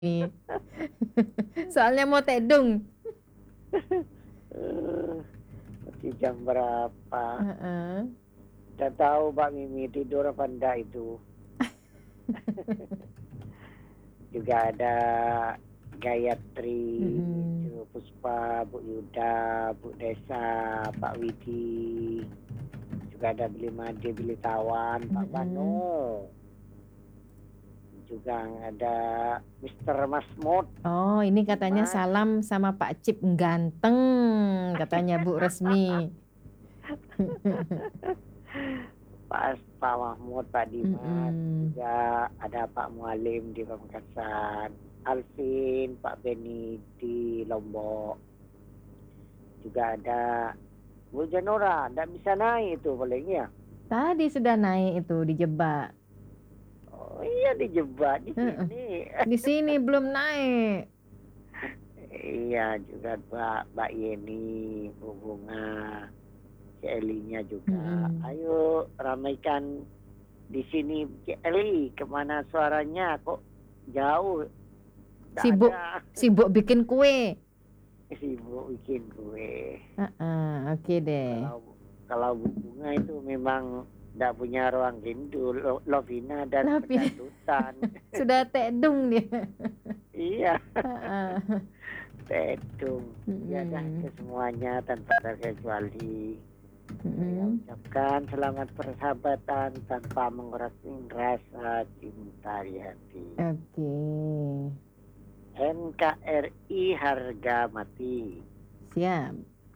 Soalnya mau tedung. Masih jam berapa? Heeh. Tak tahu Mbak Mimi tidur apa enggak itu. Juga ada Gayatri, Cu Puspa, Bu Yuda, Bu Desa, Pak Widi. Juga ada Beli Made, Beli Tawan, Pak Bano. Juga ada Mr. Masmud. Oh, ini katanya salam sama Pak Cip ganteng, katanya Bu Resmi. Pak Mahmud, Pak Dimas, juga ada Pak Mualim di Pamekasan, Alvin, Pak Beni di Lombok. Juga ada Bu Janora, tidak bisa naik itu palingnya. Tadi sudah naik itu, dijebak. Oh iya, dijebak di sini. Di sini belum naik. Iya, juga Mbak Yeni, Bu Bunga, si Elinya juga. Ayo ramaikan di sini, Cik Eli. Kemana suaranya? Kok jauh? Sibuk bikin kue. Sibuk bikin kue. Oke deh. Kalau Bu Bunga itu memang tidak punya ruang rindu, Lovina dan Pendatutan. Sudah tedung dia. Iya. Tedung. Ya dah ke semuanya tanpa terkecuali. Saya ucapkan selamat persahabatan tanpa mengurangi rasa cinta di hati. Oke. NKRI harga mati. Siap.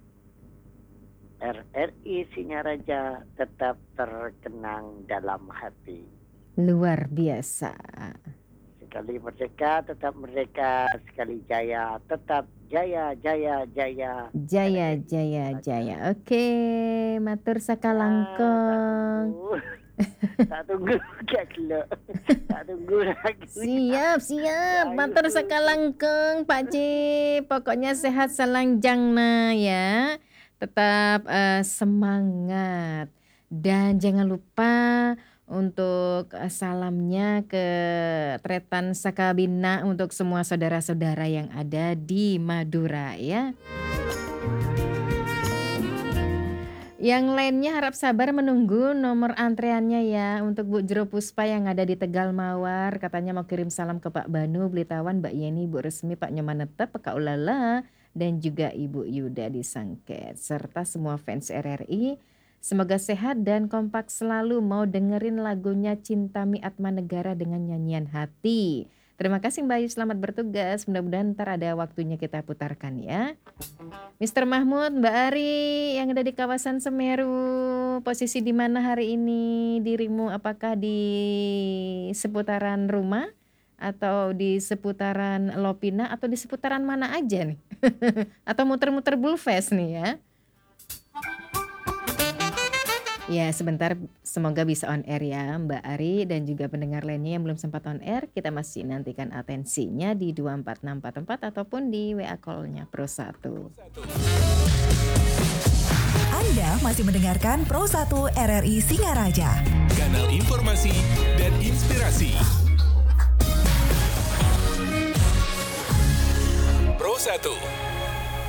RRI Singaraja tetap terkenang dalam hati. Luar biasa. Sekali merdeka tetap merdeka, sekali jaya tetap jaya, jaya, jaya. Jaya, jaya, jaya. Oke, matur sakalangkeng. Tak tunggu tak tunggu lagi. Siap. Matur sakalangkeng Pak Cip. Pokoknya sehat salangjangna ya. Tetap semangat. Dan jangan lupa untuk salamnya ke Tretan Sakabina untuk semua saudara-saudara yang ada di Madura ya. Yang lainnya harap sabar menunggu nomor antreannya ya. Untuk Bu Jero Puspa yang ada di Tegal Mawar, katanya mau kirim salam ke Pak Banu, Blitawan, Mbak Yeni, Bu Resmi, Pak Nyomanetep, Kak Ulala, dan juga Ibu Yuda di Sangket. Serta semua fans RRI. Semoga sehat dan kompak selalu, mau dengerin lagunya Cinta Mi Atma Negara dengan nyanyian hati. Terima kasih Mbak Ayu, selamat bertugas. Mudah-mudahan ntar ada waktunya kita putarkan ya. Mr. Mahmud, Mbak Ari yang ada di kawasan Semeru, posisi di mana hari ini dirimu? Apakah di seputaran rumah atau di seputaran Lopina atau di seputaran mana aja nih? Atau muter-muter Bulfest nih ya? Ya sebentar, semoga bisa on air ya Mbak Ari dan juga pendengar lainnya yang belum sempat on air. Kita masih nantikan atensinya di 24644 ataupun di WA call-nya Pro 1. Anda masih mendengarkan Pro 1 RRI Singaraja, kanal informasi dan inspirasi. Pro 1